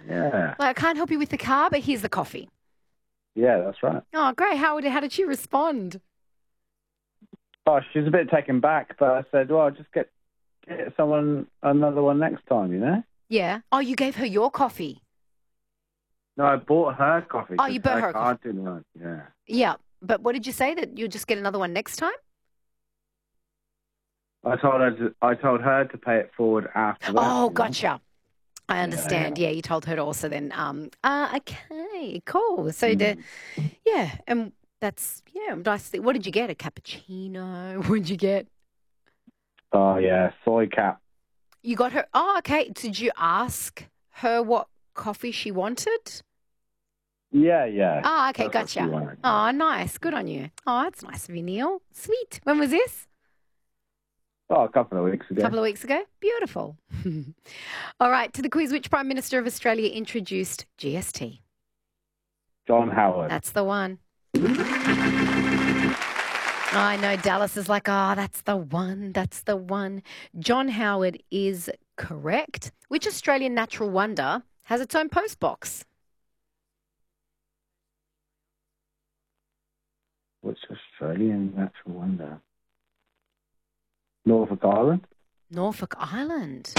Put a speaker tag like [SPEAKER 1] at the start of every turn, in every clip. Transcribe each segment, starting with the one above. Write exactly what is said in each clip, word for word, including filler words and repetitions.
[SPEAKER 1] Yeah.
[SPEAKER 2] Like, I can't help you with the car, but here's the coffee.
[SPEAKER 1] Yeah, that's right.
[SPEAKER 2] Oh, great. How would, how did she respond?
[SPEAKER 1] Oh, she was a bit taken back, but I said, well, just get, get someone another one next time, you know?
[SPEAKER 2] Yeah. Oh, you gave her your coffee.
[SPEAKER 1] No, I bought her coffee.
[SPEAKER 2] Oh, you
[SPEAKER 1] 'cause
[SPEAKER 2] bought her
[SPEAKER 1] car
[SPEAKER 2] coffee.
[SPEAKER 1] didn't work. Yeah.
[SPEAKER 2] Yeah. But what did you say, that you'll just get another one next time?
[SPEAKER 1] I told her to, I told her to pay it forward after that.
[SPEAKER 2] Oh,
[SPEAKER 1] you know?
[SPEAKER 2] gotcha. I understand.
[SPEAKER 1] yeah.
[SPEAKER 2] Yeah, you told her to also then. Um. Uh, okay, cool. So
[SPEAKER 1] Mm.
[SPEAKER 2] the, yeah, and that's yeah. Nice. What did you get? A cappuccino? What did you get?
[SPEAKER 1] Oh, yeah, soy cap.
[SPEAKER 2] You got her. Oh, okay. Did you ask her what coffee she wanted?
[SPEAKER 1] Yeah, yeah.
[SPEAKER 2] Oh, okay,
[SPEAKER 1] That's what she
[SPEAKER 2] gotcha.
[SPEAKER 1] wanted.
[SPEAKER 2] Oh, nice. Good on you. Oh, that's nice of you, Neil. Sweet. When was this?
[SPEAKER 1] Oh, a couple of weeks
[SPEAKER 2] A
[SPEAKER 1] ago.
[SPEAKER 2] couple of weeks ago? Beautiful. All right, to the quiz. Which Prime Minister of Australia introduced G S T?
[SPEAKER 1] John Howard.
[SPEAKER 2] That's the one. I know Dallas is like, oh, that's the one. That's the one. John Howard is correct. Which Australian natural wonder has its own post box?
[SPEAKER 1] Which Australian natural wonder? Norfolk Island?
[SPEAKER 2] Norfolk Island.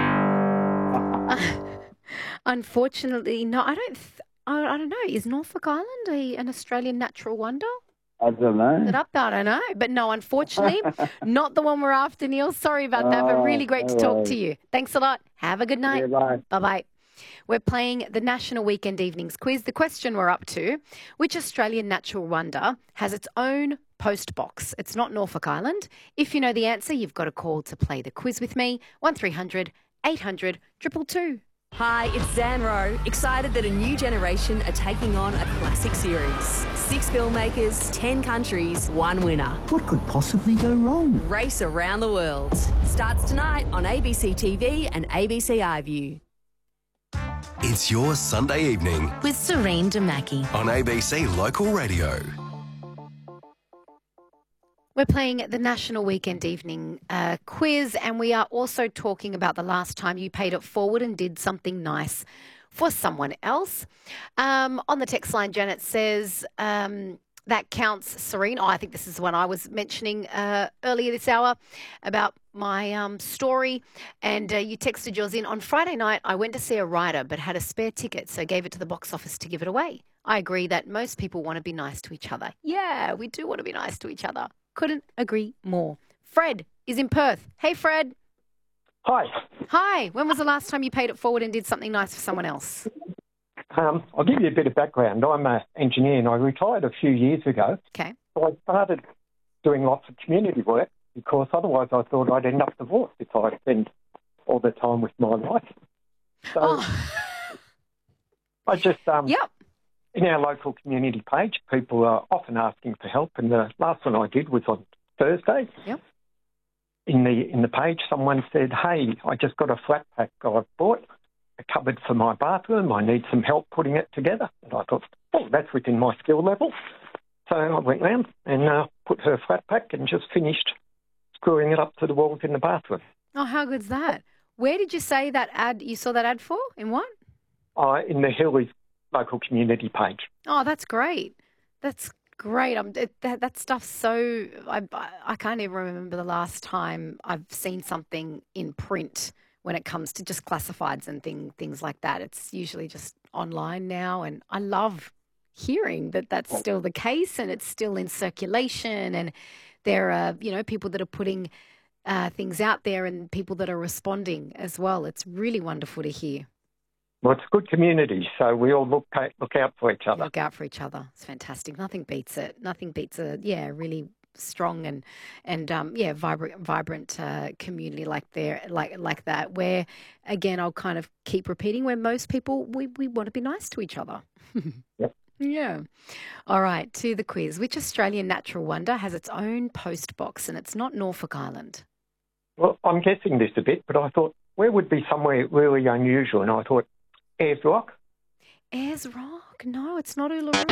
[SPEAKER 2] Unfortunately, no, I don't. Th- I, I don't know. Is Norfolk Island a, an Australian natural wonder?
[SPEAKER 1] I don't know.
[SPEAKER 2] Is it up there? I don't know. But no, unfortunately, not the one we're after, Neil. Sorry about that, but really great
[SPEAKER 1] Oh,
[SPEAKER 2] to
[SPEAKER 1] no
[SPEAKER 2] talk to
[SPEAKER 1] worries.
[SPEAKER 2] you. Thanks a lot. Have a good night.
[SPEAKER 1] Yeah, bye.
[SPEAKER 2] Bye-bye. We're playing the National Weekend Evenings Quiz. The question we're up to, which Australian natural wonder has its own post box? It's not Norfolk Island. If you know the answer, you've got a call to play the quiz with me, one three hundred eight hundred two two two.
[SPEAKER 3] Hi, it's Zan Rowe. Excited that a new generation are taking on a classic series. Six filmmakers, ten countries, one winner.
[SPEAKER 4] What could possibly go wrong?
[SPEAKER 3] Race around the world. Starts tonight on A B C T V and A B C iView.
[SPEAKER 5] It's your Sunday evening
[SPEAKER 6] With Serene Demaki.
[SPEAKER 5] on A B C Local Radio.
[SPEAKER 2] We're playing the National Weekend Evening uh, Quiz, and we are also talking about the last time you paid it forward and did something nice for someone else. Um, on the text line, Janet says, um, that counts, Serene. Oh, I think this is the one I was mentioning uh, earlier this hour about my um, story. And uh, you texted yours in. On Friday night, I went to see a writer but had a spare ticket, so gave it to the box office to give it away. I agree that most people want to be nice to each other. Yeah, we do want to be nice to each other. Couldn't agree more. Fred is in Perth. Hey, Fred.
[SPEAKER 7] Hi.
[SPEAKER 2] Hi. When was the last time you paid it forward and did something nice for someone else?
[SPEAKER 7] Um, I'll give you a bit of background. I'm an engineer and I retired a few years ago.
[SPEAKER 2] Okay.
[SPEAKER 7] So I started doing lots of community work because otherwise I thought I'd end up divorced if I spent all the time with my wife. So
[SPEAKER 2] Oh,
[SPEAKER 7] I just, um,
[SPEAKER 2] yep.
[SPEAKER 7] in our local community page, people are often asking for help. And the last one I did was on Thursday.
[SPEAKER 2] Yep.
[SPEAKER 7] In the in the page, someone said, hey, I just got a flat pack I've bought, a cupboard for my bathroom. I need some help putting it together. And I thought, oh, that's within my skill level. So I went round and uh, put her flat pack and just finished screwing it up to the walls in the bathroom.
[SPEAKER 2] Oh, how good's that? Where did you say that ad, you saw that ad for? In what?
[SPEAKER 7] Uh, in the Hillies local community page.
[SPEAKER 2] Oh, that's great. That's great. Um, it, that, that stuff's so, I, I can't even remember the last time I've seen something in print when it comes to just classifieds and thing, things like that. It's usually just online now. And I love hearing that that's still the case and it's still in circulation. And there are, you know, people that are putting uh, things out there and people that are responding as well. It's really wonderful to hear.
[SPEAKER 7] Well, it's a good community, so we all look look out for each other.
[SPEAKER 2] Look out for each other. It's fantastic. Nothing beats it. Nothing beats a, yeah, really strong and, and um, yeah, vibrant, vibrant uh, community like there, like like that, where, again, I'll kind of keep repeating, where most people, we, we want to be nice to each other.
[SPEAKER 7] Yep.
[SPEAKER 2] Yeah. All right, to the quiz. Which Australian natural wonder has its own post box and it's not Norfolk Island?
[SPEAKER 7] Well, I'm guessing this a bit, but I thought, where would be somewhere really unusual? And I thought, Ayers Rock?
[SPEAKER 2] Ayers Rock? No, it's not Uluru.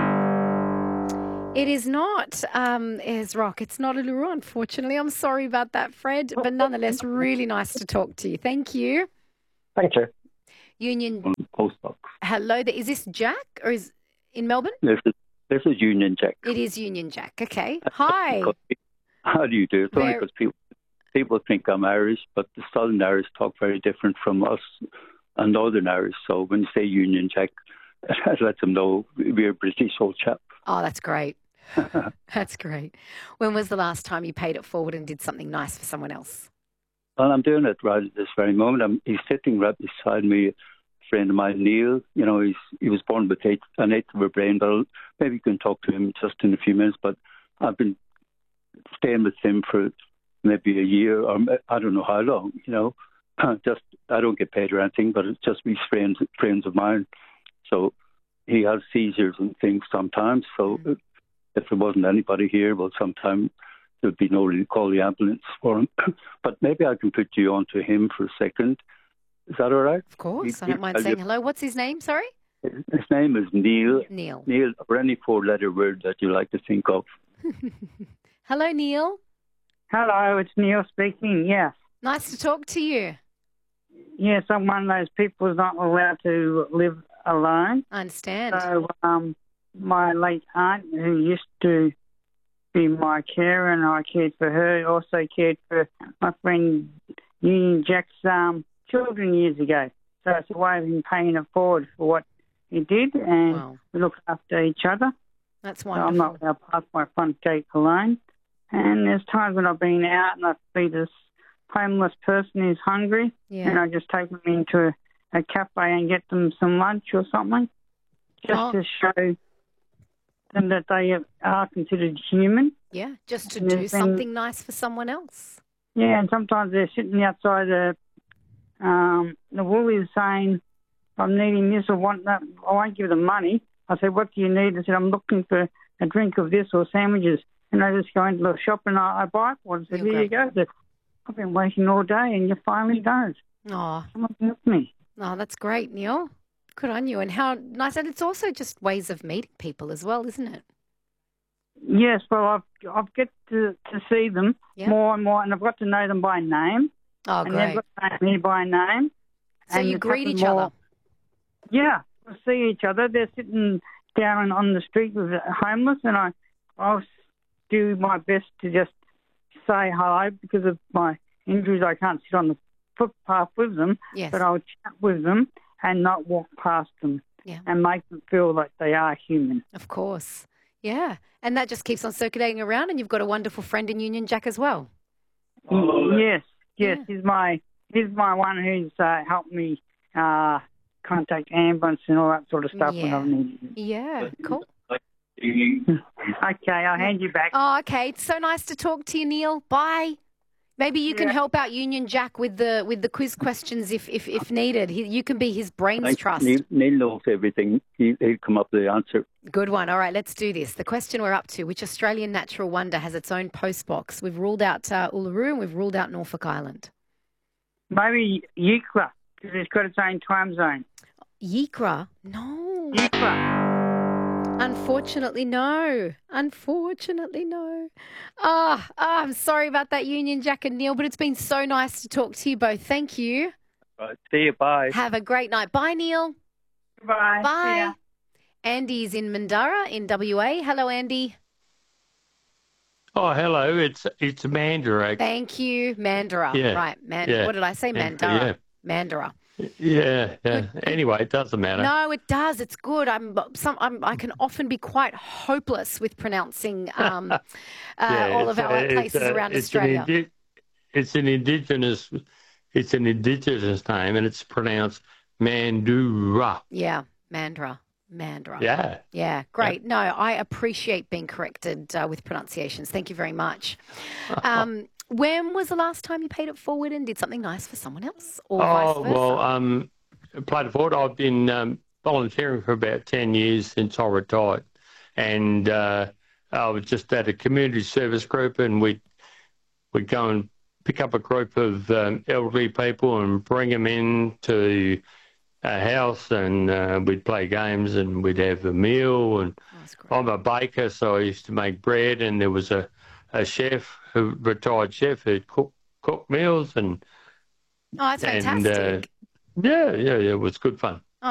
[SPEAKER 2] It is not um, Ayers Rock. It's not Uluru, unfortunately. I'm sorry about that, Fred. But nonetheless, really nice to talk to you. Thank you.
[SPEAKER 7] Thank you.
[SPEAKER 2] Union
[SPEAKER 6] postbox.
[SPEAKER 2] Hello there. Is this Jack or is in Melbourne?
[SPEAKER 6] This is, this is Union Jack.
[SPEAKER 2] It is Union Jack. Okay. Hi.
[SPEAKER 6] How do you do? It's only
[SPEAKER 2] Very-
[SPEAKER 6] because people, people think I'm Irish, but the Southern Irish talk very different from us and Northern Irish. So when you say Union Jack, it lets them know we're a British old chap.
[SPEAKER 2] Oh, that's great. That's great. When was the last time you paid it forward and did something nice for someone else?
[SPEAKER 6] Well, I'm doing it right at this very moment. I'm, he's sitting right beside me, a friend of mine, Neil. You know, he's he was born with eight, an eighth of a brain, but I'll, maybe you can talk to him just in a few minutes. But I've been staying with him for maybe a year, or I don't know how long, you know. Just I don't get paid or anything, but it's just these friends, friends of mine. So he has seizures and things sometimes. So mm. if there wasn't anybody here, well, sometimes there'd be nobody to call the ambulance for him. But maybe I can put you on to him for a second. Is that all right?
[SPEAKER 2] Of course.
[SPEAKER 6] He,
[SPEAKER 2] I don't mind saying hello. What's his name? Sorry?
[SPEAKER 6] His name is Neil.
[SPEAKER 2] Neil.
[SPEAKER 6] Neil, or any four-letter word that you like to think of.
[SPEAKER 2] Hello, Neil.
[SPEAKER 8] Hello, it's Neil speaking, yes.
[SPEAKER 2] Nice to talk to you.
[SPEAKER 8] Yes, I'm one of those people who's not allowed to live alone.
[SPEAKER 2] I understand.
[SPEAKER 8] So um, my late aunt, who used to be my carer, and I cared for her, also cared for my friend Union Jack's um, children years ago. So it's a way of him paying it forward for what he did, and
[SPEAKER 2] Wow.
[SPEAKER 8] we look after each other.
[SPEAKER 2] That's
[SPEAKER 8] So
[SPEAKER 2] wonderful.
[SPEAKER 8] I'm not allowed past my front gate alone. And there's times when I've been out and I see this homeless person who's hungry,
[SPEAKER 2] Yeah.
[SPEAKER 8] and I just take them into a, a cafe and get them some lunch or something, just
[SPEAKER 2] Oh.
[SPEAKER 8] to show them that they are considered human.
[SPEAKER 2] Yeah, just to
[SPEAKER 8] And
[SPEAKER 2] do
[SPEAKER 8] there's been-
[SPEAKER 2] something nice for someone else.
[SPEAKER 8] Yeah, and sometimes they're sitting outside the um, the Woolies saying, I'm needing this or want that. I won't give them money. I said, what do you need? I said, I'm looking for a drink of this or sandwiches. And I just go into the shop and I, I buy one. I said,
[SPEAKER 2] You're
[SPEAKER 8] here you go. I said, I've been waiting all day and you finally don't.
[SPEAKER 2] Oh,
[SPEAKER 8] Someone help me.
[SPEAKER 2] oh, that's great, Neil. Good on you. And how nice. And it's also just ways of meeting people as well, isn't it?
[SPEAKER 8] Yes, well, I've, I've get to, to see them
[SPEAKER 2] Yeah.
[SPEAKER 8] more and more, and I've got to know them by name.
[SPEAKER 2] Oh,
[SPEAKER 8] and
[SPEAKER 2] great.
[SPEAKER 8] they've got to know me by name.
[SPEAKER 2] So
[SPEAKER 8] and
[SPEAKER 2] you
[SPEAKER 8] it's
[SPEAKER 2] greet
[SPEAKER 8] happened
[SPEAKER 2] each
[SPEAKER 8] more-
[SPEAKER 2] other.
[SPEAKER 8] Yeah, we see each other. They're sitting down on the street with the homeless, and I, I'll do my best to just say hello because of my injuries. I can't sit on the footpath with them,
[SPEAKER 2] Yes.
[SPEAKER 8] but I'll chat with them and not walk past them
[SPEAKER 2] Yeah.
[SPEAKER 8] and make them feel like they are human.
[SPEAKER 2] Of course. Yeah. And that just keeps on circulating around, and you've got a wonderful friend in Union Jack as well.
[SPEAKER 8] Yes, yes,
[SPEAKER 2] Yeah.
[SPEAKER 8] he's my he's my one who's uh, helped me uh, contact ambulance and all that sort of stuff when
[SPEAKER 2] Yeah.
[SPEAKER 8] I've needed it.
[SPEAKER 2] Yeah. Cool.
[SPEAKER 8] Okay, I'll hand you back.
[SPEAKER 2] Oh, okay. It's so nice to talk to you, Neil. Bye. Maybe you can
[SPEAKER 8] Yeah.
[SPEAKER 2] help out Union Jack with the with the quiz questions if if, if needed. He, you can be his brains
[SPEAKER 6] Thanks.
[SPEAKER 2] trust.
[SPEAKER 6] Neil, Neil knows everything. He, he'll come up with the answer.
[SPEAKER 2] Good one. All right, let's do this. The question we're up to: which Australian natural wonder has its own post box? We've ruled out uh, Uluru and we've ruled out Norfolk Island.
[SPEAKER 8] Maybe Eucla, because it's got its own time zone.
[SPEAKER 2] Yikra? No.
[SPEAKER 8] Eucla.
[SPEAKER 2] Unfortunately, no. Unfortunately, no. Ah, ah, I'm sorry about that, Union Jack and Neil, but it's been so nice to talk to you both. Thank you.
[SPEAKER 6] Right, see you. Bye.
[SPEAKER 2] Have a great night. Bye, Neil.
[SPEAKER 8] Bye. See
[SPEAKER 2] Bye.
[SPEAKER 8] ya.
[SPEAKER 2] Andy's in Mandurah in W A. Hello, Andy.
[SPEAKER 9] Oh, hello. It's it's Mandurah.
[SPEAKER 2] Thank you, Mandurah.
[SPEAKER 9] Yeah.
[SPEAKER 2] Right, Man.
[SPEAKER 9] Yeah.
[SPEAKER 2] What did I say?
[SPEAKER 9] Yeah.
[SPEAKER 2] Mandurah. Mandurah.
[SPEAKER 9] Yeah, yeah. Anyway, it doesn't matter.
[SPEAKER 2] No, it does. It's good. I'm some. I'm, I can often be quite hopeless with pronouncing um, uh,
[SPEAKER 9] Yeah,
[SPEAKER 2] all of
[SPEAKER 9] it's,
[SPEAKER 2] our
[SPEAKER 9] uh, it's,
[SPEAKER 2] places
[SPEAKER 9] uh,
[SPEAKER 2] around
[SPEAKER 9] it's
[SPEAKER 2] Australia.
[SPEAKER 9] An indi- it's an indigenous. It's an indigenous name, and it's pronounced Mandurah.
[SPEAKER 2] Yeah, Mandurah. Mandurah.
[SPEAKER 9] Yeah.
[SPEAKER 2] Yeah, great. No, I appreciate being corrected uh, with pronunciations. Thank you very much. Um, when was the last time you paid it forward and did something nice for someone else, or vice
[SPEAKER 9] Oh
[SPEAKER 2] versa?
[SPEAKER 9] well, um, played it forward. I've been um, volunteering for about ten years since I retired, and uh, I was just at a community service group, and we we'd go and pick up a group of um, elderly people and bring them in to a house, and uh, we'd play games and we'd have a meal. And
[SPEAKER 2] That's great.
[SPEAKER 9] I'm a baker, so I used to make bread, and there was a, a chef, a retired chef, who'd cook cook meals, and
[SPEAKER 2] Oh, that's
[SPEAKER 9] and
[SPEAKER 2] fantastic.
[SPEAKER 9] uh, yeah, yeah, yeah, it was good fun.